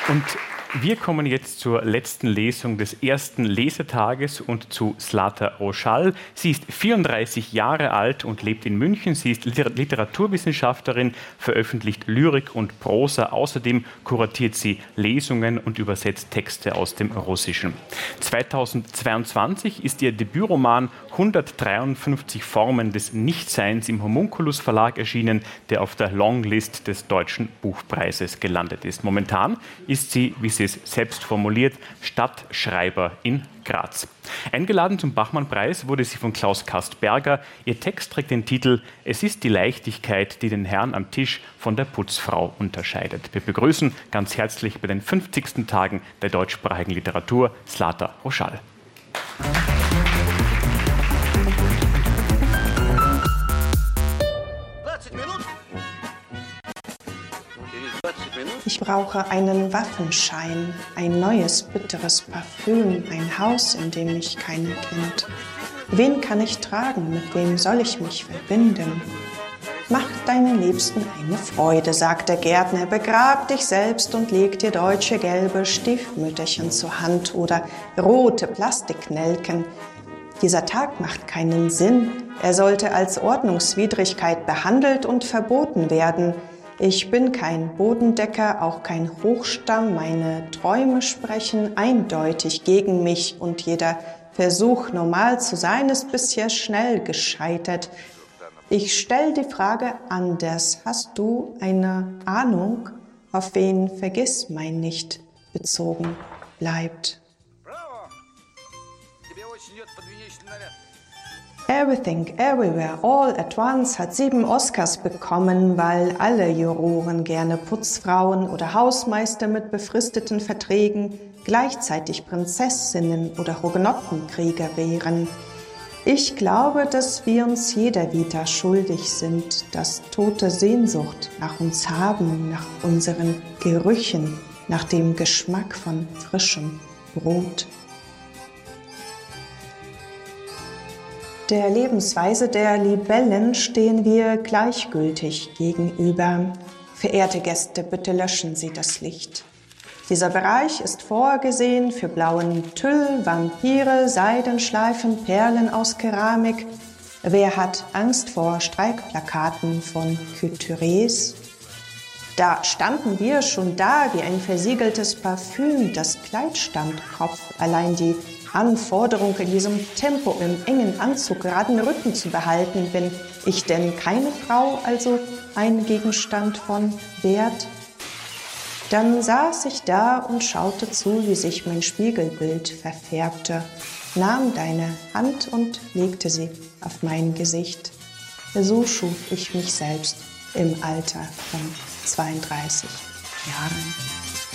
Und wir kommen jetzt zur letzten Lesung des ersten Lesetages und zu Zlata Roschal. Sie ist 34 Jahre alt und lebt in München. Sie ist Literaturwissenschaftlerin, veröffentlicht Lyrik und Prosa. Außerdem kuratiert sie Lesungen und übersetzt Texte aus dem Russischen. 2022 ist ihr Debütroman 153 Formen des Nichtseins im Homunculus Verlag erschienen, der auf der Longlist des Deutschen Buchpreises gelandet ist. Momentan ist sie, wie sie es selbst formuliert, Stadtschreiber in Graz. Eingeladen zum Bachmann-Preis wurde sie von Klaus Kastberger. Ihr Text trägt den Titel »Es ist die Leichtigkeit, die den Herrn am Tisch von der Putzfrau unterscheidet«. Wir begrüßen ganz herzlich bei den 50. Tagen der deutschsprachigen Literatur Zlata Roschal. Ich brauche einen Waffenschein, ein neues, bitteres Parfüm, ein Haus, in dem mich keiner kennt. Wen kann ich tragen, mit wem soll ich mich verbinden? Mach deinen Liebsten eine Freude, sagt der Gärtner, begrab dich selbst und leg dir deutsche gelbe Stiefmütterchen zur Hand oder rote Plastiknelken. Dieser Tag macht keinen Sinn, er sollte als Ordnungswidrigkeit behandelt und verboten werden. Ich bin kein Bodendecker, auch kein Hochstamm. Meine Träume sprechen eindeutig gegen mich und jeder Versuch, normal zu sein, ist bisher schnell gescheitert. Ich stell die Frage anders. Hast du eine Ahnung, auf wen Vergissmein nicht bezogen bleibt? Everything, Everywhere, All at Once hat 7 Oscars bekommen, weil alle Juroren gerne Putzfrauen oder Hausmeister mit befristeten Verträgen, gleichzeitig Prinzessinnen oder Hugenottenkrieger wären. Ich glaube, dass wir uns jeder Vita schuldig sind, dass tote Sehnsucht nach uns haben, nach unseren Gerüchen, nach dem Geschmack von frischem Brot. Der Lebensweise der Libellen stehen wir gleichgültig gegenüber. Verehrte Gäste, bitte löschen Sie das Licht. Dieser Bereich ist vorgesehen für blauen Tüll, Vampire, Seidenschleifen, Perlen aus Keramik. Wer hat Angst vor Streikplakaten von Couturiers? Da standen wir schon da wie ein versiegeltes Parfüm, das Kleid stand Kopf, allein die Anforderung, in diesem Tempo im engen Anzug geraden Rücken zu behalten. Bin ich denn keine Frau, also ein Gegenstand von Wert? Dann saß ich da und schaute zu, wie sich mein Spiegelbild verfärbte, nahm deine Hand und legte sie auf mein Gesicht. So schuf ich mich selbst im Alter von 32 Jahren.